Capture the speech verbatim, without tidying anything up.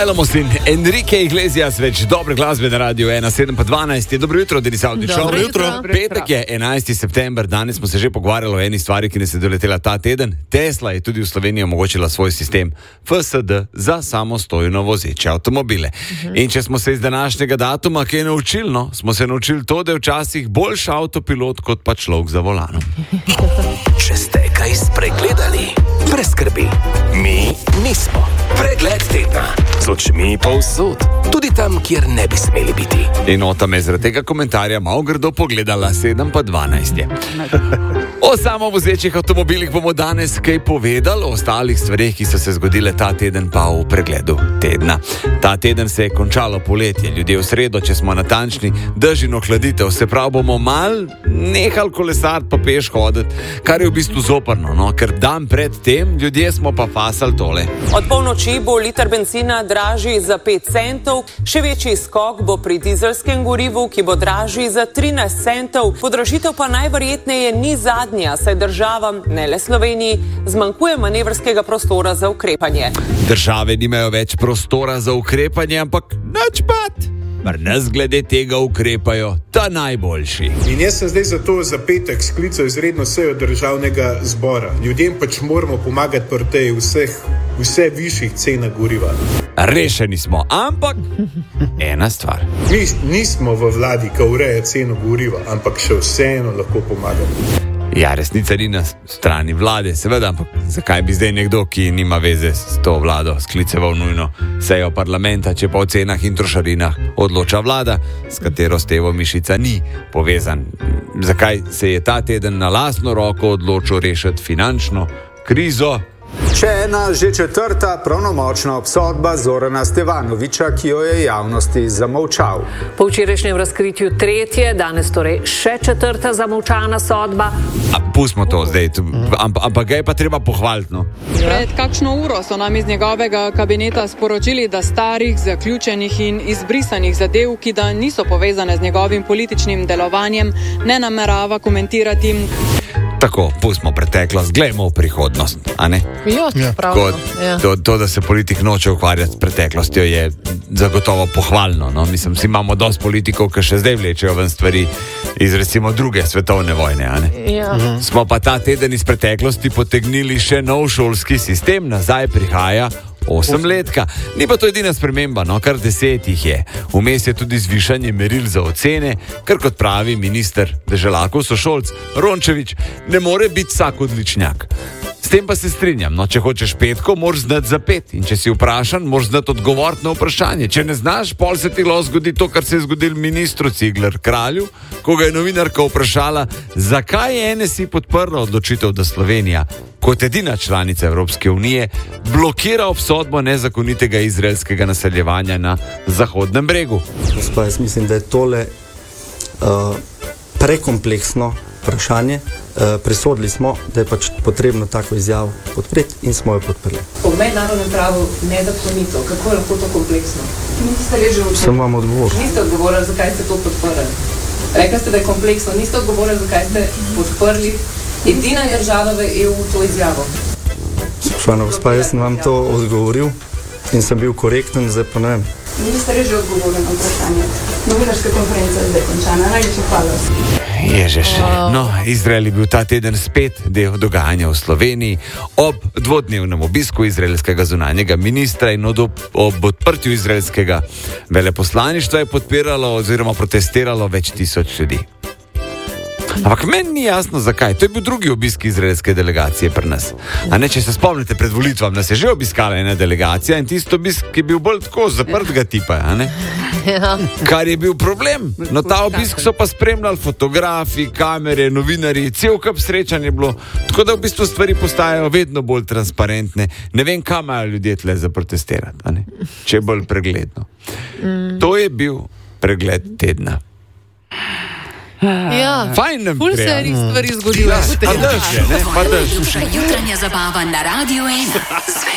Alamos in Enrique Iglesias, več dobre glasbe na Radio ena sedem pa dvanajst. Je dobro jutro, Denis Avdić. Dobro jutro. Petek je enajsti september, danes smo se že pogovarjali o eni stvari, ki nas je doletela ta teden. Tesla je tudi v Sloveniji omogočila svoj sistem F S D za samostojno vozeče avtomobile. Uh-huh. In če smo se iz današnjega datuma kaj naučili, no, smo se naučili to, da je včasih boljši avtopilot kot pa človek za volanom. Če ste kaj spregledali, brez skrbi, mi nismo. Pregled tedna z očmi povsod, tudi tam, kjer ne bi smeli biti. In ota me zaradi tega komentarja malo grdo pogledala, sedem pa dvanajst je. O samovozečih avtomobilih bomo danes kaj povedali, o ostalih stvareh, ki so se zgodile ta teden, pa v pregledu tedna. Ta teden se je končalo poletje, ljudje v sredo, če smo natančni, dež in ohladitev, se prav bomo mal nehali kolesati pa peš hoditi, kar je v bistvu zoprno, no, ker dan pred tem ljudje smo pa fasali tole. Od polnoči bo liter benzina dražji za pet centov, še večji skok bo pri dizelskem gorivu, ki bo dražji za trinajst centov. Podražitev pa najverjetneje ni zadnja, saj državam, ne le Sloveniji, zmanjkuje manevrskega prostora za ukrepanje. Države nimajo več prostora za ukrepanje, ampak nič pat. Mar nas glede tega ukrepajo ta najboljši. In jaz sem zdaj zato za petek sklical izredno sejo državnega zbora. Ljudem pač moramo pomagati pri tej vseh, vse višjih cenah goriva. Rešeni smo, ampak ena stvar. Mi nismo v vladi, ki ureja ceno goriva, ampak še vseeno lahko pomagamo. Ja, resnica ni na strani vlade, seveda, ampak zakaj bi zdaj nekdo, ki nima veze s to vlado, skliceval nujno sejo parlamenta, če pa o cenah in trošarinah odloča vlada, s katero Stevo Mišica ni povezan. Zakaj se je ta teden na lastno roko odločil rešiti finančno krizo? Še ena že četrta pravnomočna obsodba Zorana Stevanovića, ki jo je javnosti zamolčal. Po včerajšnjem razkritju tretje, danes torej še četrta zamolčana sodba. A, pustimo to zdaj, ampak amp, ga je pa treba pohvaliti, no. Pred kakšno uro so nam iz njegovega kabineta sporočili, da starih, zaključenih in izbrisanih zadev, ki da niso povezane z njegovim političnim delovanjem, ne namerava komentirati. Tako, pustimo preteklost, glejmo v prihodnost, a ne? Ja, pravno. Ja. To, to, da se politik noče ukvarjati s preteklostjo, je zagotovo pohvalno, no? Mislim, si imamo dosti politikov, ki še zdaj vlečejo ven stvari iz recimo druge svetovne vojne, a ne? Ja. Mhm. Smo pa ta teden iz preteklosti potegnili še nov šolski sistem, nazaj prihaja osemletka. Ni pa to edina sprememba, no, kar deset jih je. Vmes je tudi zvišanje meril za ocene, ker kot pravi minister Deželakov sošolc Rončević, ne more biti vsak odličnjak. S tem pa se strinjam, no, če hočeš petko, moraš znati za pet. In če si vprašan, moraš znati odgovoriti na vprašanje. Če ne znaš, pol se ti lahko zgodi to, kar se je zgodilo ministru Cigler Kralju, ko ga je novinarka vprašala, zakaj je N S I podprla odločitev, da Slovenija kot edina članica Evropske unije blokira obsodbo nezakonitega izraelskega naseljevanja na Zahodnem bregu. Gospa, jaz mislim, da je tole uh, prekompleksno vprašanje. Uh, presodili smo, da je pač potrebno tako izjavo podpreti in smo jo podprli. Po mednarodnem pravu nezakonito. Kako je lahko to kompleksno? Niste reži učili? Sem vam odgovoril. Niste odgovorili, zakaj ste to podprli. Rekli ste, da je kompleksno. Niste odgovorili, zakaj ste podprli edina država v E U to izjavo. Spoštovana gospa, jaz sem vam to odgovoril in sem bil korekten, zdaj pa ne vem. Niste reži odgovorili na vprašanje. Novinarska konferenca je zdaj končana. Najlepša hvala. Ježeš. No, Izrael je bil ta teden spet del dogajanja v Sloveniji. Ob dvodnevnem obisku izraelskega zunanjega ministra in od, ob odprtju izraelskega veleposlaništva je podpiralo oziroma protestiralo več tisoč ljudi. Ampak meni ni jasno, zakaj. To je bil drugi obisk izraelske delegacije pri nas. A ne, če se spomnite, pred volitvam nas je že obiskala ena delegacija in tisto obisk je bil bolj tako zaprtega tipa, a ne? Ja. Kar je bil problem. No, ta obisk so pa spremljali fotografi, kamere, novinari, cel kup srečanj je bilo. Tako da v bistvu stvari postajajo vedno bolj transparentne. Ne vem, kam imajo ljudje tle za protestirati, a ne? Če je bolj pregledno. Mm. To je bil pregled tedna. Ja, fajn nam ful se je res stvari zgodilo. Ja, pa drž je, ne? Pa drž. Jutranja zabava na Radio ena.